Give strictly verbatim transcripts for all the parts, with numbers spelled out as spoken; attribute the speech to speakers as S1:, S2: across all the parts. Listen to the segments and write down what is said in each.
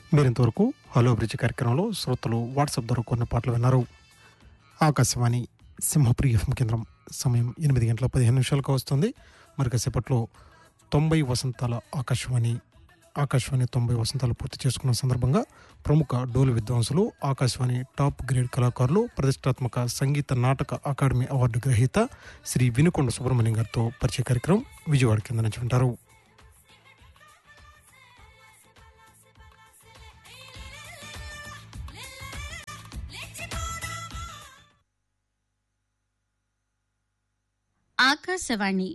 S1: మీరింతవరకు hello bridge కార్యక్రమంలో శ్రోతలు వాట్సాప్ ద్వారా కొన్ని పాటలు విన్నారు. ఆకాశవాణి సింహపురి ఎఫ్ఎం కేంద్రం. సమయం ఎనిమిది గంటల పదిహేను నిమిషాలకు వస్తుంది. మరి కాసేపట్లో తొంభై వసంతాల ఆకాశవాణి ఆకాశవాణి తొంభై వసంతాలు పూర్తి చేసుకున్న సందర్భంగా ప్రముఖ డోలు విద్వాంసులు, ఆకాశవాణి టాప్ గ్రేడ్ కళాకారులు, ప్రతిష్టాత్మక సంగీత నాటక అకాడమీ అవార్డు గ్రహీత శ్రీ వినుకొండ సుబ్రహ్మణ్యం గారితో పరిచయ కార్యక్రమం విజయవాడ కింద నుంచి వింటారు.
S2: ఆకాశవాణి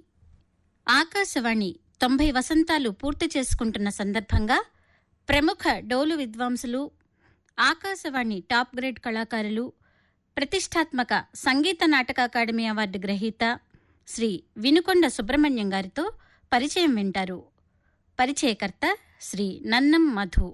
S2: ఆకాశవాణి తొంభై వసంతాలు పూర్తి చేసుకుంటున్న సందర్భంగా ప్రముఖ డోలు విద్వాంసులు, ఆకాశవాణి టాప్ గ్రేడ్ కళాకారులు, ప్రతిష్టాత్మక సంగీత నాటక అకాడమీ అవార్డు గ్రహీత శ్రీ వినుకొండ సుబ్రహ్మణ్యం గారితో పరిచయం వింటారు. పరిచయకర్త శ్రీ నన్నం మధు.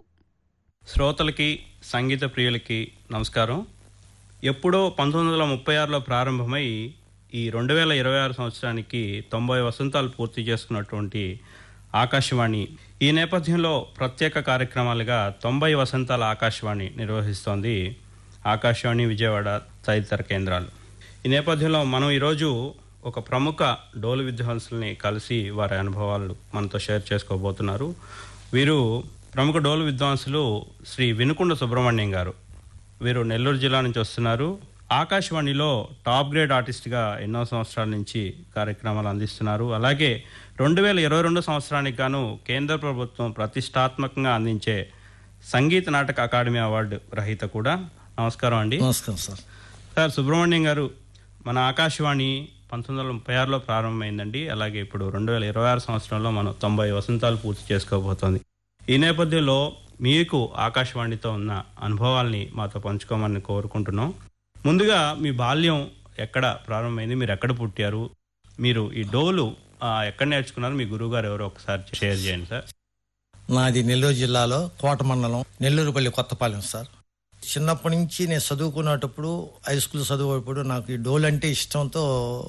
S3: శ్రోతలకి, సంగీత ప్రియులకి నమస్కారం. ఎప్పుడో పంతొమ్మిది వందల ముప్పై ఆరులో ప్రారంభమై ఈ రెండు వేల ఇరవై ఆరు సంవత్సరానికి తొంభై వసంతాలు పూర్తి చేసుకున్నటువంటి ఆకాశవాణి ఈ నేపథ్యంలో ప్రత్యేక కార్యక్రమాలుగా తొంభై వసంతాల ఆకాశవాణి నిర్వహిస్తోంది ఆకాశవాణి విజయవాడ తదితర కేంద్రాలు. ఈ నేపథ్యంలో మనం ఈరోజు ఒక ప్రముఖ డోలు విద్వాంసుల్ని కలిసి వారి అనుభవాలు మనతో షేర్ చేసుకోబోతున్నారు. వీరు ప్రముఖ డోలు విద్వాంసులు శ్రీ వినుకొండ సుబ్రహ్మణ్యం గారు. వీరు నెల్లూరు జిల్లా నుంచి వస్తున్నారు. ఆకాశవాణిలో టాప్ గ్రేడ్ ఆర్టిస్ట్గా ఎన్నో సంవత్సరాల నుంచి కార్యక్రమాలు అందిస్తున్నారు. అలాగే రెండు వేల ఇరవై రెండు సంవత్సరానికి గాను కేంద్ర ప్రభుత్వం ప్రతిష్టాత్మకంగా అందించే సంగీత నాటక అకాడమీ అవార్డు గ్రహీత కూడా. నమస్కారం అండి.
S4: నమస్కారం సార్.
S3: సార్ సుబ్రహ్మణ్యం గారు, మన ఆకాశవాణి పంతొమ్మిది వందల ముప్పై ఆరులో ప్రారంభమైందండి. అలాగే ఇప్పుడు రెండు వేల ఇరవై ఆరు సంవత్సరంలో మనం తొంభై వసంతాలు పూర్తి చేసుకోబోతోంది. ఈ నేపథ్యంలో మీకు ఆకాశవాణితో ఉన్న అనుభవాల్ని మాతో పంచుకోమని కోరుకుంటున్నాం. ముందుగా మీ బాల్యం ఎక్కడ ప్రారంభమైంది, మీరు ఎక్కడ పుట్టారు, మీరు ఈ డోలు ఎక్కడ నేర్చుకున్నారు, మీ గురువు గారు ఎవరో ఒకసారి షేర్ చేయండి సార్.
S4: నాది నెల్లూరు జిల్లాలో కోట మండలం నెల్లూరుపల్లి కొత్తపాలెం సార్. చిన్నప్పటి నుంచి నేను చదువుకునేటప్పుడు, హై స్కూల్ చదువుకునేటప్పుడు నాకు ఈ డోలు అంటే ఇష్టంతో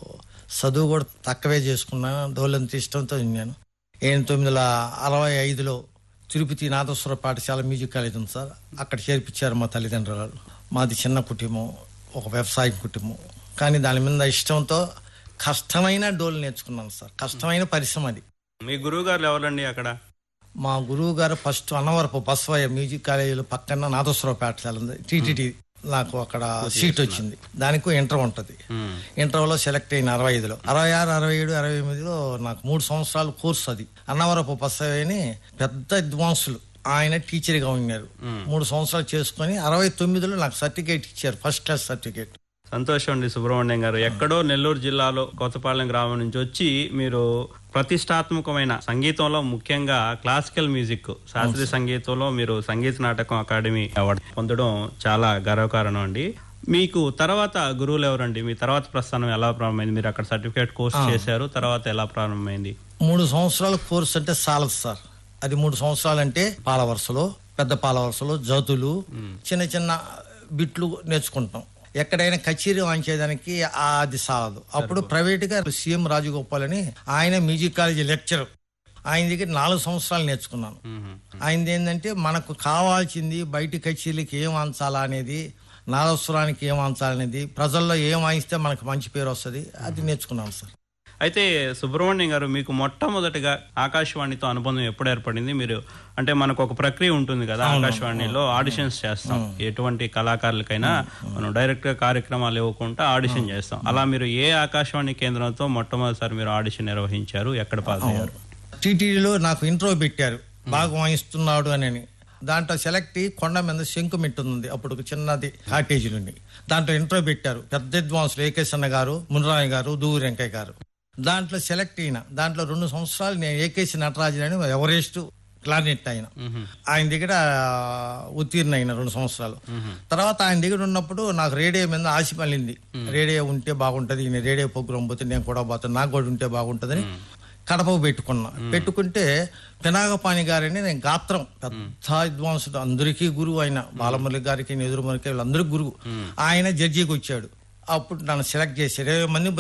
S4: చదువు కూడా తక్కువే చేసుకున్నాను. డోలు అంటే ఇష్టంతో విన్నాను. ఏడు తొమ్మిది వందల అరవై ఐదులో తిరుపతి నాదస్వర పాఠశాల మ్యూజిక్ కాలేజ్ ఉంది సార్. అక్కడ చేర్పించారు మా తల్లిదండ్రులు. మాది చిన్న కుటుంబం, ఒక వ్యవసాయ కుటుంబం. కానీ దాని మీద ఇష్టంతో కష్టమైన డోలు నేర్చుకున్నాను సార్. కష్టమైన పరిశ్రమ అది.
S3: మీ గురువు గారు ఎవరండి అక్కడ?
S4: మా గురువు గారు ఫస్ట్ అన్నవరపు బసవయ్య మ్యూజిక్ కాలేజీలో పక్కన నాదస్వర పాఠశాల ఉంది, టీటీటీ. నాకు అక్కడ సీట్ వచ్చింది. దానికి ఇంటర్ ఉంటది. ఇంటర్లో సెలెక్ట్ అయిన అరవై ఐదులో అరవై ఆరు అరవై ఏడు అరవై ఎనిమిదిలో నాకు మూడు సంవత్సరాల కోర్సు అది. అన్నవరపు బసవయ్యని పెద్ద విద్వాంసులు, ఆయన టీచర్ గా ఉన్నారు. మూడు సంవత్సరాలు చేసుకుని అరవై తొమ్మిదిలో నాకు సర్టిఫికేట్ ఇచ్చారు, ఫస్ట్ క్లాస్ సర్టిఫికేట్.
S3: సంతోషం అండి సుబ్రహ్మణ్యం గారు. ఎక్కడో నెల్లూరు జిల్లాలో కొత్తపాలెం గ్రామం నుంచి వచ్చి మీరు ప్రతిష్టాత్మకమైన సంగీతంలో, ముఖ్యంగా క్లాసికల్ మ్యూజిక్, శాస్త్రీయ సంగీతంలో మీరు సంగీత నాటకం అకాడమీ అవార్డు పొందడం చాలా గర్వకారణం అండి. మీకు తర్వాత గురువులు ఎవరండి? మీ తర్వాత ప్రస్థానం ఎలా ప్రారంభమైంది? మీరు అక్కడ సర్టిఫికేట్ కోర్స్ చేశారు, తర్వాత ఎలా ప్రారంభమైంది?
S4: మూడు సంవత్సరాల కోర్సు అంటే చాలదు సార్. అది మూడు సంవత్సరాలు అంటే పాల వరుసలో, పెద్ద పాల వరుసలో జతులు, చిన్న చిన్న బిట్లు నేర్చుకుంటాం. ఎక్కడైనా కచేరీ వాయించేదానికి అది సాలదు. అప్పుడు ప్రైవేట్ గా సీఎం రాజగోపాల్ అని ఆయన మ్యూజిక్ కాలేజీ లెక్చరర్, ఆయన దగ్గర నాలుగు సంవత్సరాలు నేర్చుకున్నాను. ఆయనది ఏంటంటే మనకు కావాల్సింది బయట కచేరీకి ఏం అంచాలా అనేది, నాదస్వరానికి ఏం అంచాలనేది, ప్రజల్లో ఏం వాయిస్తే మనకు మంచి పేరు వస్తుంది, అది నేర్చుకున్నాను సార్.
S3: అయితే సుబ్రహ్మణ్యం గారు, మీకు మొట్టమొదటిగా ఆకాశవాణితో అనుబంధం ఎప్పుడు ఏర్పడింది? మీరు అంటే మనకు ఒక ప్రక్రియ ఉంటుంది కదా, ఆకాశవాణిలో ఆడిషన్స్ చేస్తాం. ఎటువంటి కళాకారులకైనా మనం డైరెక్ట్ గా కార్యక్రమాలు ఇవ్వకుండా ఆడిషన్ చేస్తాం. అలా మీరు ఏ ఆకాశవాణి కేంద్రంతో మొట్టమొదటిసారి మీరు ఆడిషన్ నిర్వహించారు, ఎక్కడ పాస్ అయ్యారు?
S4: టీటీడీలో నాకు ఇంట్రో పెట్టారు, బాగా వాయిస్తున్నాడు అని. దాంట్లో సెలెక్ట్ అయ్యి కొండ మీద శంకుమిట్టు ఉంది, అప్పుడు చిన్నది కాటేజీ నుండి. దాంట్లో ఇంట్రో పెట్టారు పెద్ద విద్వాంసులు ఏకేశన్న గారు, మునరాయ్ గారు, దూవి వెంకయ్య గారు. దాంట్లో సెలెక్ట్ అయిన దాంట్లో రెండు సంవత్సరాలు నేను ఏకేసి నటరాజన్ అని ఎవరెస్ట్ క్లారినెట్ ఆయన ఆయన దగ్గర ఉత్తీర్ణ అయిన రెండు సంవత్సరాలు. తర్వాత ఆయన దగ్గర ఉన్నప్పుడు నాకు రేడియో మీద ఆశ పలింది. రేడియో ఉంటే బాగుంటది, నేను రేడియో ప్రోగ్రామ్ పోతే నేను కూడా పోతాను, నాకు కూడా ఉంటే బాగుంటదని కడపకు పెట్టుకున్నా. పెట్టుకుంటే పినాగపాణి గారని నేను గాత్రం పెద్ద విద్వాంసుడు, అందరికీ గురువు. ఆయన బాలమురళి గారికి, నెదురుమలికి, వీళ్ళందరికీ గురువు. ఆయన జడ్జికి వచ్చాడు. అప్పుడు నన్ను సెలెక్ట్ చేశారు. ఇరవై మంది పోయినాం.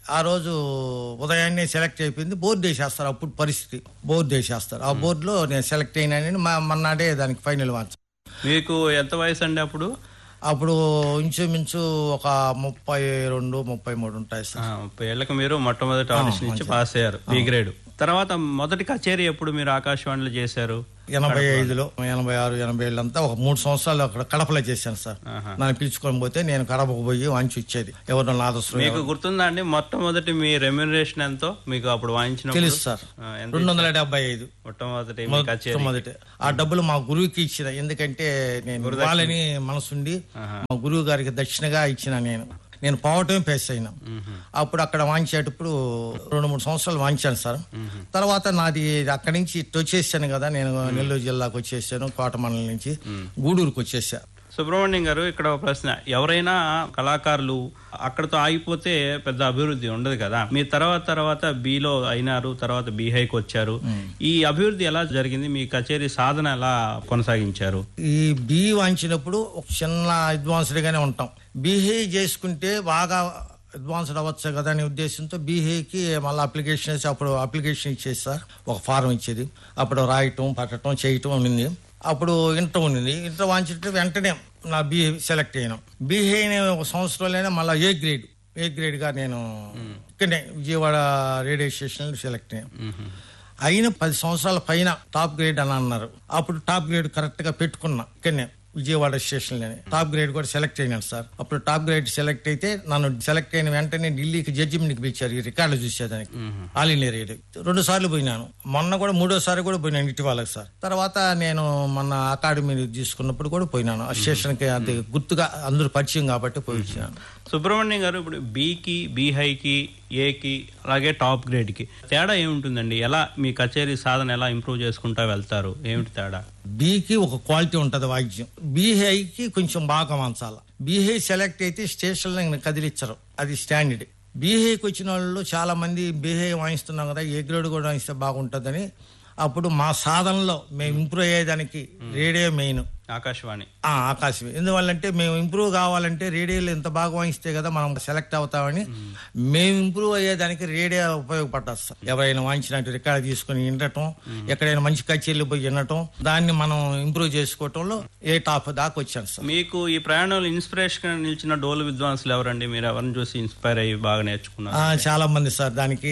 S4: ఆ రోజు ఉదయాన్నే సెలెక్ట్ అయిపోయింది. బోర్డు వేసేస్తారు, అప్పుడు పరిస్థితి బోర్డు వేసేస్తారు. ఆ బోర్డులో నేను సెలెక్ట్ అయినానని మా మన్నాడే దానికి ఫైనల్ వాచ్.
S3: మీకు ఎంత వయసు అండి అప్పుడు?
S4: అప్పుడు ఇంచుమించు ఒక ముప్పై రెండు ముప్పై మూడు ఉంటాయి సార్.
S3: ముప్పై ఏళ్ళకి మీరు మొట్టమొదటి ఆడిషన్ ఇచ్చి పాస్ అయ్యారు, బి గ్రేడ్. తర్వాత మొదటి కచేరీ ఎప్పుడు మీరు ఆకాశవాణిలో చేశారు?
S4: ఎనభై ఐదులో ఎనభై ఆరు ఎనభై ఏళ్ళు అంతా ఒక మూడు సంవత్సరాలు అక్కడ కడపలో చేశాను సార్. నన్ను పిలుచుకొని పోతే నేను కడపకు పోయి వాయించి ఇచ్చేది. ఎవరు నాదస్సు.
S3: మీకు గుర్తుందా అండి మొట్టమొదటి మీ రెమ్యునరేషన్ ఎంతో మీకు అప్పుడు వాయించిన?
S4: తెలుసు సార్, రెండు వందల డెబ్బై ఐదు
S3: మొట్టమొదటి
S4: మొదటి. ఆ డబ్బులు మా గురువుకి ఇచ్చిన, ఎందుకంటే నేను వాళ్ళని మనసుండి మా గురువు గారికి దక్షిణగా ఇచ్చిన. నేను నేను పోవటమే పేస్ అయినా. అప్పుడు అక్కడ వాయించేటప్పుడు రెండు మూడు సంవత్సరాలు వాయించాను సార్. తర్వాత నాది అక్కడి నుంచి ఇటు వచ్చేసాను కదా, నేను నెల్లూరు జిల్లాకు వచ్చేసాను. కోటమండలం నుంచి గూడూరుకు వచ్చేసా.
S3: సుబ్రహ్మణ్యం గారు, ఇక్కడ ఒక ప్రశ్న. ఎవరైనా కళాకారులు అక్కడతో ఆగిపోతే పెద్ద అభివృద్ధి ఉండదు కదా. మీ తర్వాత తర్వాత బిలో అయినారు, తర్వాత బి హైకి వచ్చారు. ఈ అభివృద్ధి ఎలా జరిగింది? మీ కచేరీ సాధన ఎలా కొనసాగించారు?
S4: ఈ బి వాయించినప్పుడు ఒక చిన్న అడ్వాన్స్డ్ గానే ఉంటాం. బీహై చేసుకుంటే బాగా అడ్వాన్స్డ్ అవ్వచ్చు కదా అనే ఉద్దేశంతో బీహైకి మళ్ళీ అప్లికేషన్ వేసి, అప్పుడు అప్లికేషన్ ఇచ్చేది సార్. ఒక ఫారం ఇచ్చేది, అప్పుడు రాయటం పట్టడం చేయటం ఉండింది. అప్పుడు ఇంటర్ ఉండింది. ఇంటర్ వాయించేటప్పుడు వెంటనే నా బీహై సెలెక్ట్ అయినాం. బీహై ఒక సంవత్సరంలోనే మళ్ళీ ఏ గ్రేడ్ ఏ గ్రేడ్ గా నేను ఇక్కడనే విజయవాడ రేడియో స్టేషన్ సెలెక్ట్ అయ్యాను. అయిన పది సంవత్సరాల పైన టాప్ గ్రేడ్ అని అన్నారు. అప్పుడు టాప్ గ్రేడ్ కరెక్ట్ గా పెట్టుకున్నా ఇక్కడనే విజయవాడ స్టేషన్ లోనే. టాప్ గ్రేడ్ కూడా సెలెక్ట్ అయినాను సార్. అప్పుడు టాప్ గ్రేడ్ సెలెక్ట్ అయితే నన్ను సెలెక్ట్ అయిన వెంటనే ఢిల్లీకి జడ్జిమెంట్కి పిలిచారు ఈ రికార్డులు చూసేదానికి. ఆల్ ఇండియా రేడియో రెండు సార్లు పోయినాను. మొన్న కూడా మూడోసారి కూడా పోయినాను ఇటీవలకు సార్. తర్వాత నేను మొన్న అకాడమీ తీసుకున్నప్పుడు కూడా పోయినాను. ఆ స్టేషన్కి అది గుర్తుగా అందరూ పరిచయం కాబట్టి పోయి వచ్చినాను.
S3: సుబ్రహ్మణ్యం గారు, ఇప్పుడు బికి, బి హైకి, ఏకి, అలాగే టాప్ గ్రేడ్కి తేడా ఏముంటుందండి? ఎలా మీ కచేరీ సాధన ఎలా ఇంప్రూవ్ చేసుకుంటా వెళ్తారు? ఏమిటి తేడా?
S4: బీకి ఒక క్వాలిటీ ఉంటది వాయిద్యం, బీహైకి కొంచెం బాగా వంచాలి. బీహై సెలెక్ట్ అయితే స్టేషన్లో కదిలిచ్చరు, అది స్టాండర్డ్. బీహైకి వచ్చిన వాళ్ళు చాలా మంది బీహై వాయిస్తున్నాం కదా, ఏ గ్రేడ్ కూడా వాయిస్తే బాగుంటుందని అప్పుడు మా సాధనలో మేము ఇంప్రూవ్ అయ్యేదానికి రేడియో మెయిన్.
S3: ఆకాశవాణి
S4: ఆకాశవాణి ఎందువల్లంటే మేము ఇంప్రూవ్ కావాలంటే రేడియోలో ఎంత బాగా వాయిస్తే కదా మనం సెలెక్ట్ అవుతామని మేము ఇంప్రూవ్ అయ్యేదానికి రేడియో ఉపయోగపడ్డారు సార్. ఎవరైనా వాయించినట్టు రికార్డు తీసుకుని వినటం, ఎక్కడైనా మంచి కచేరీలు పోయి వినటం, దాన్ని మనం ఇంప్రూవ్ చేసుకోవటంలో ఏ టాప్ దాకా వచ్చాను సార్.
S3: మీకు ఈ ప్రయాణంలో ఇన్స్పిరేషన్ నిలిచిన డోలు విద్వాంసులు ఎవరండి? మీరు ఎవరిని చూసి ఇన్స్పైర్ అయ్యి బాగా నేర్చుకున్నారు?
S4: చాలా మంది సార్. దానికి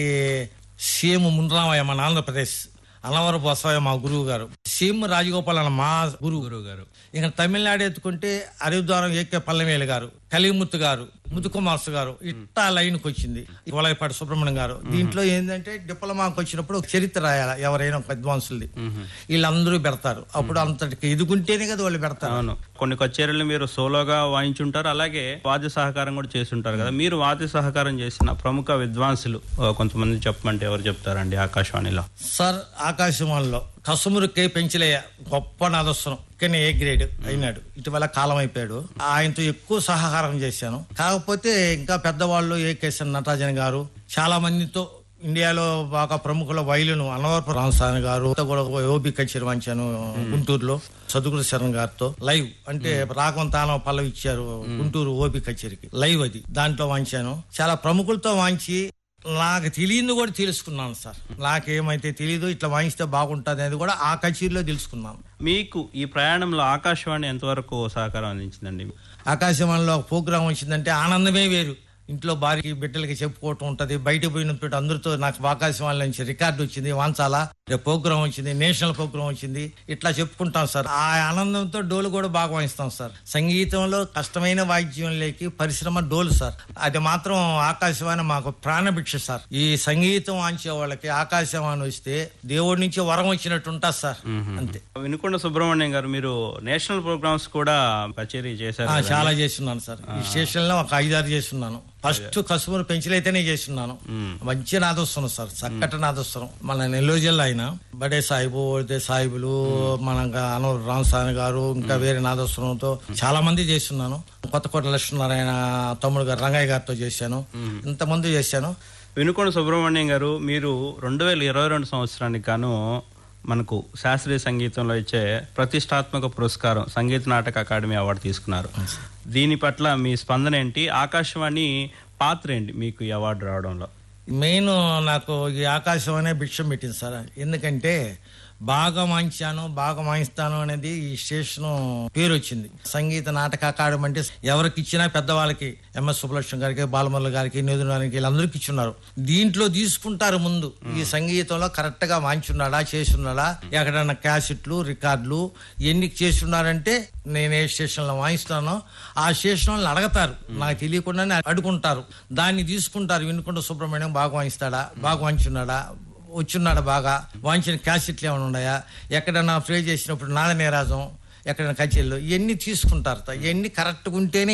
S4: సీఎం మున్రామయ్య మన ఆంధ్రప్రదేశ్, అన్నవరపు బసవయ్య మా గురువు గారు, సీఎం రాజగోపాల్ అన్న మా గురువు గురువు గారు. ఇక తమిళనాడు ఎత్తుకుంటే అరిద్వారం ఏకే పల్లమేలు గారు, కలిముత్తు గారు, ముతుకుమార్స్ గారు, ఇట్టా లైన్కి వచ్చింది వలయపాటి సుబ్రహ్మణ్యం గారు. దీంట్లో ఏంటంటే డిప్లొమాకి వచ్చినప్పుడు ఒక చరిత్ర రాయాలి ఎవరైనా ఒక అడ్వాన్సులది, వీళ్ళందరూ పెడతారు. అప్పుడు అంతటికి ఎదుగుంటేనే కదా వాళ్ళు పెడతారు.
S3: అవును, కొన్ని కచేరీలు మీరు సోలోగా వాయించుంటారు, అలాగే వాద్య సహకారం కూడా చేస్తుంటారు కదా. మీరు వాద్య సహకారం చేసిన ప్రముఖ విద్వాంసులు కొంతమంది చెప్పమంటే ఎవరు చెప్తారండి ఆకాశవాణిలో?
S4: సార్ ఆకాశవాణిలో కసుమురు కే పెంచలేయ గొప్ప నాదస్వరం, కానీ ఏ గ్రేడ్ అయినాడు, ఇటీవల కాలం అయిపోయాడు. ఆయనతో ఎక్కువ సహకారం చేశాను. కాకపోతే ఇంకా పెద్దవాళ్ళు ఏ కేసన్ నటరాజన్ గారు, చాలా మందితో ఇండియాలో బాగా ప్రముఖుల వైలును అన్నవరపు రామస్వామి గారు కూడా ఓబి కచేరి వాయించాను గుంటూరులో. సదుగురు శరణ్ గారితో లైవ్, అంటే రాఘవం తానవ పల్లవి ఇచ్చారు గుంటూరు ఓబి కచేరికి లైవ్, అది దాంట్లో వాయించాను. చాలా ప్రముఖులతో వాయించి నాకు తెలియదు కూడా తెలుసుకున్నాను సార్. నాకేమైతే తెలియదు ఇట్లా వాయిస్తే బాగుంటుంది అనేది కూడా ఆ కచేరీలో తెలుసుకున్నాను.
S3: మీకు ఈ ప్రయాణంలో ఆకాశవాణి ఎంతవరకు సహకారం అందించిందండి?
S4: ఆకాశవాణిలో ఒక ప్రోగ్రాం వచ్చిందంటే ఆనందమే వేరు. ఇంట్లో భార్యకి బిడ్డలకి చెప్పుకోవటం ఉంటది. బయట పోయినప్పుడు అందరితో నాకు ఆకాశవాణి నుంచి రికార్డు వచ్చింది వాంచాలా, ప్రోగ్రాం వచ్చింది, నేషనల్ ప్రోగ్రాం వచ్చింది, ఇట్లా చెప్పుకుంటాం సార్. ఆ ఆనందంతో డోలు కూడా బాగా వాయిస్తాం సార్. సంగీతంలో కష్టమైన వాయిద్యంలోకి పరిశ్రమ డోలు సార్. అది మాత్రం ఆకాశవాణి మాకు ప్రాణభిక్ష సార్. ఈ సంగీతం వాంచే వాళ్ళకి ఆకాశవాణి వస్తే దేవుడి నుంచి వరం వచ్చినట్టు ఉంటుంది సార్. అంతే.
S3: వినుకొండ సుబ్రహ్మణ్యం గారు, మీరు నేషనల్ ప్రోగ్రామ్స్ కూడా కచేరీ చేశారు?
S4: చాలా చేస్తున్నాను సార్. ఈ స్టేషన్ లో ఒక ఐదారు చేస్తున్నాను. ఫస్ట్ కసుమూరు పెంచలైతేనే చేస్తున్నాను. మంచి నాదోత్సవం సార్, చక్కటి నాదోత్సవం. మన నెల్లూరు జిల్లా అయినా బడే సాహిబు, ఒడితే సాహిబులు, మన అనూరు రామస్వామి గారు, ఇంకా వేరే నాదోత్సవంతో చాలా మంది చేస్తున్నాను. కొత్తకోట లక్ష్మీనారాయణ తమ్ముడు గారు రంగయ్య గారితో చేశాను, ఇంతమంది చేశాను.
S3: వినుకొండ సుబ్రహ్మణ్యం గారు, మీరు రెండు వేల ఇరవై రెండు సంవత్సరానికి గాను మనకు శాస్త్రీయ సంగీతంలో ఇచ్చే ప్రతిష్టాత్మక పురస్కారం సంగీత నాటక అకాడమీ అవార్డు తీసుకున్నారు. దీని పట్ల మీ స్పందన ఏంటి? ఆకాశవాణి పాత్ర ఏంటి మీకు ఈ అవార్డు రావడంలో?
S4: మెయిన్ నాకు ఈ ఆకాశవాణి భిక్షం పెట్టింది సార్. ఎందుకంటే బాగా వాయించాను, బాగా వాయిస్తాను అనేది ఈ స్టేషన్ పేరు వచ్చింది. సంగీత నాటక అకాడమీ అంటే ఎవరికి ఇచ్చినా పెద్దవాళ్ళకి, ఎంఎస్ సుబ్బలక్ష్మి గారికి, బాలమురళి గారికి, నిధుల గారికి వీళ్ళందరికీ ఇచ్చున్నారు. దీంట్లో తీసుకుంటారు ముందు ఈ సంగీతంలో కరెక్ట్ గా వాయించున్నాడా, చేస్తున్నాడా, ఎక్కడన్నా క్యాసెట్లు, రికార్డులు ఎన్ని చేస్తున్నారంటే నేను ఏ స్టేషన్ లో వాయిస్తానో ఆ స్టేషన్ వాళ్ళు అడగతారు, నాకు తెలియకుండానే అడుగుంటారు. దాన్ని తీసుకుంటారు. వినుకుంట సుబ్రహ్మణ్యం బాగా వాయిస్తాడా, బాగా వాయించున్నాడా, వచ్చున్నాడు బాగా వాయించిన క్యాసెట్లు ఏమైనా ఉన్నాయా, ఎక్కడన్నా ప్లే చేసినప్పుడు నాద నీరాజం, ఎక్కడైనా కచేరీలు ఇవన్నీ తీసుకుంటారు. ఇవన్నీ కరెక్ట్గా ఉంటేనే